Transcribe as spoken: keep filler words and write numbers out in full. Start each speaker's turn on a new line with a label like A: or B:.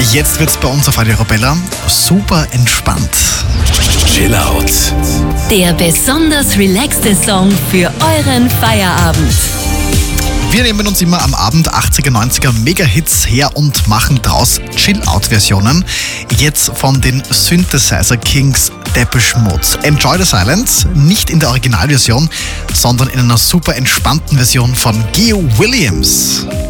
A: Jetzt wird's bei uns auf Radio Arabella super entspannt.
B: Chill Out.
C: Der besonders relaxte Song für euren Feierabend.
A: Wir nehmen uns immer am Abend achtziger, neunziger Mega-Hits her und machen draus Chill-Out-Versionen. Jetzt von den Synthesizer Kings Depeche Mode. Enjoy the Silence, nicht in der Originalversion, sondern in einer super entspannten Version von Geo Williams.